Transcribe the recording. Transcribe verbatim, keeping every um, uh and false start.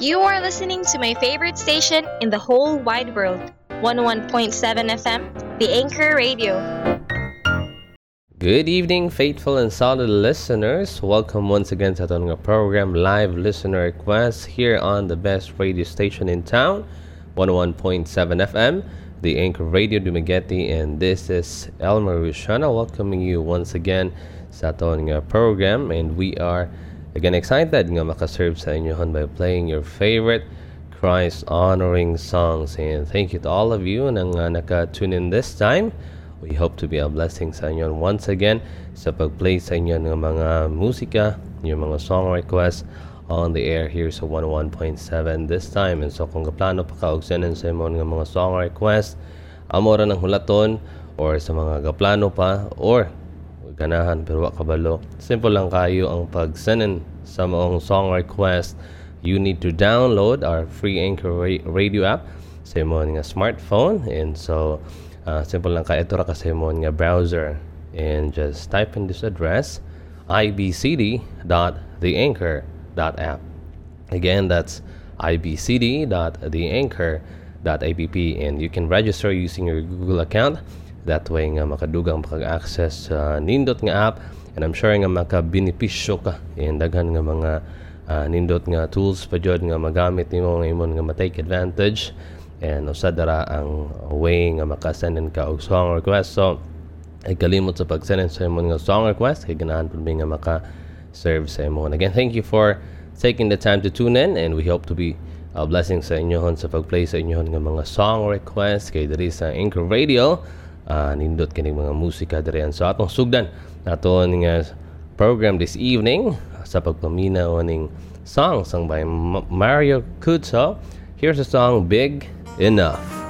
You are listening to my favorite station in the whole wide world, one oh one point seven F M, The Anchor Radio. Good evening, faithful and solid listeners. Welcome once again sa ating program, Live Listener Request, here on the best radio station in town, one oh one point seven F M, The Anchor Radio Dumaguete, and this is Elmer Rushana welcoming you once again sa ating program, and we are again excited nga makaserve sa inyohon by playing your favorite Christ-honoring songs. And thank you to all of you nang uh, naka-tune in this time. We hope to be a blessing sa inyo once again sa pag-play sa inyo ng mga musika, yung mga song requests on the air here sa one oh one point seven this time. And so kung kaplano pa ka og senden sa imo ng mga song requests, amo ra ng hulaton or sa mga kaplano pa or ganahan pero wa kabalo, simple lang kayo ang pag-send sa mga song request. You need to download our free Anchor Radio app sa imo nga smartphone, and so uh, simple lang ka ito ra ka sa imo nga browser, and just type in this address i b c d dot the anchor dot app. Again, that's i b c d dot the anchor dot app, and you can register using your Google account. That way nga makadugang pag-access sa uh, nindot nga app, and I'm sure nga makabenepisyo ka in daghan nga mga uh, nindot nga tools pa jud nga magamit nimo nga imong nga ma-take advantage, and usad dara ang way nga makasenden ka og song request. So ay kalimot sa pag-send sa imong nga song request kay ganahan pud mi nga maka-serve sa imo. And again, thank you for taking the time to tune in, and we hope to be a blessing sa inyohon sa pag-play sa inyohon nga mga song requests kay diri sa Anchor Radio. Uh, nindot kining mga musika dirian sa atong sugdan naton nga program this evening sa pagpaminaw ning song sung by M- Mario Cuzzo. Here's the song Big Enough.